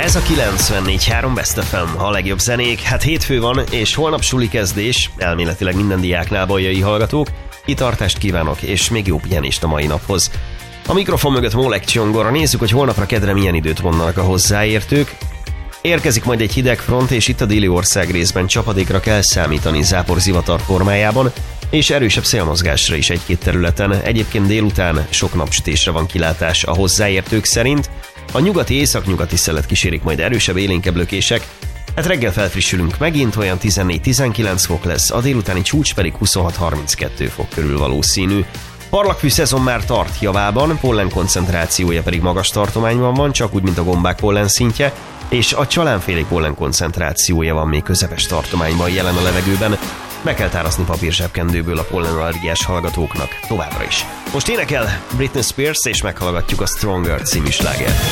Ez a 94.3 Best FM, a legjobb zenék. Hát hétfő van, és holnap suli kezdés, elméletileg minden diáknál, bajai hallgatók. Kitartást kívánok, és még jó pihenést a mai naphoz. A mikrofon mögött Mólek Csongor, nézzük, hogy holnapra kedre milyen időt vonnak a hozzáértők. Érkezik majd egy hideg front, és itt a déli ország részben csapadékra kell számítani záporzivatar formájában, és erősebb szélmozgásra is egy-két területen. Egyébként délután sok napsütésre van kilátás a hozzáértők szerint. A nyugati északnyugati szelet kísérik majd erősebb élénkebb lökések. Hát reggel felfrissülünk megint, olyan 14-19 fok lesz, a délutáni csúcs pedig 26-32 fok körül valószínű. Parlagfű szezon már tart javában, pollen koncentrációja pedig magas tartományban van, csak úgy, mint a gombák pollen szintje, és a csalánfélék pollen koncentrációja van még közepes tartományban jelen a levegőben. Meg kell táraszni papírzsebkendőből a pollenallergiás hallgatóknak továbbra is. Most énekel Britney Spears, és meghallgatjuk a Stronger című slágert.